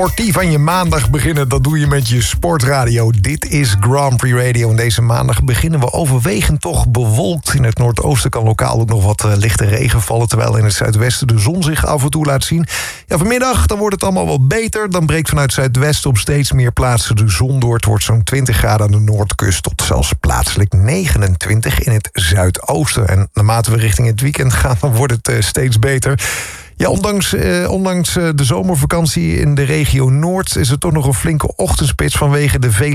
Sportief aan je maandag beginnen, dat doe je met je sportradio. Dit is Grand Prix Radio en deze maandag beginnen we overwegend toch bewolkt. In het noordoosten kan lokaal ook nog wat lichte regen vallen, terwijl in het zuidwesten de zon zich af en toe laat zien. Ja, vanmiddag dan wordt het allemaal wat beter. Dan breekt vanuit zuidwesten op steeds meer plaatsen de zon door. Het wordt zo'n 20 graden aan de noordkust tot zelfs plaatselijk 29 in het zuidoosten. En naarmate we richting het weekend gaan, dan wordt het steeds beter. Ja, ondanks de zomervakantie in de regio Noord is er toch nog een flinke ochtendspits vanwege de vele